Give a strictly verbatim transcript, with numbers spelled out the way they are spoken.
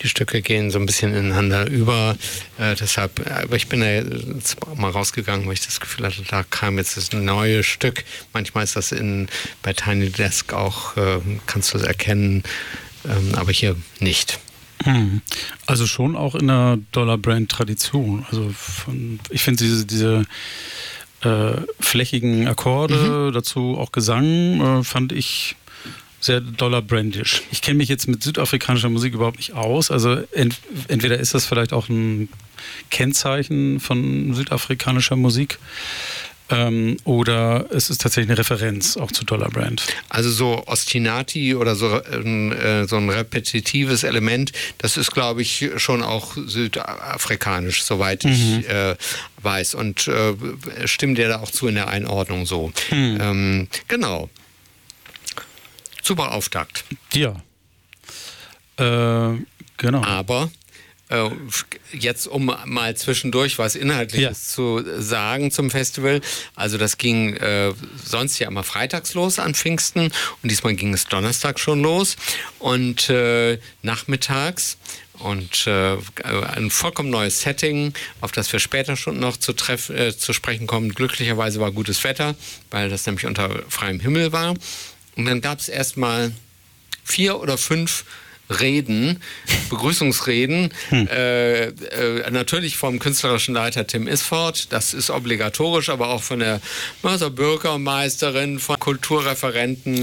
Die Stücke gehen so ein bisschen ineinander über. Äh, deshalb, aber ich bin da jetzt mal rausgegangen, weil ich das Gefühl hatte, da kam jetzt das neue Stück. Manchmal ist das in, bei Tiny Desk auch, äh, kannst du es erkennen, ähm, aber hier nicht. Also schon auch in der Dollar-Brand-Tradition. Also von, ich finde diese, diese äh, flächigen Akkorde, mhm. dazu auch Gesang, äh, fand ich sehr Dollar-Brandisch. Ich kenne mich jetzt mit südafrikanischer Musik überhaupt nicht aus. Also ent, entweder ist das vielleicht auch ein Kennzeichen von südafrikanischer Musik, Ähm, oder es ist tatsächlich eine Referenz auch zu Dollar Brand. Also so Ostinati oder so, äh, so ein repetitives Element, das ist, glaube ich, schon auch südafrikanisch, soweit mhm. ich äh, weiß. Und äh, stimmt dir da auch zu in der Einordnung so. Mhm. Ähm, genau. Super Auftakt. Ja. Äh, genau. Aber jetzt, um mal zwischendurch was Inhaltliches ja. zu sagen zum Festival. Also das ging äh, sonst ja immer freitags los an Pfingsten und diesmal ging es Donnerstag schon los und äh, nachmittags. Und äh, ein vollkommen neues Setting, auf das wir später schon noch zu, treff, äh, zu sprechen kommen. Glücklicherweise war gutes Wetter, weil das nämlich unter freiem Himmel war. Und dann gab es erstmal vier oder fünf Reden, Begrüßungsreden, hm. äh, äh, natürlich vom künstlerischen Leiter Tim Isford, das ist obligatorisch, aber auch von der Mörser Bürgermeisterin, von Kulturreferenten,